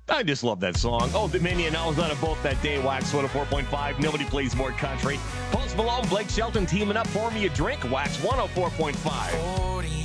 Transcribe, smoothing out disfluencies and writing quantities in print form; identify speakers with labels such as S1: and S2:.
S1: I just love that song. Oh, Dominion, I was on a boat that day. Wax 104.5. Nobody plays more country. Post Malone, Blake Shelton teaming up. Pour me a drink. Wax 104.5.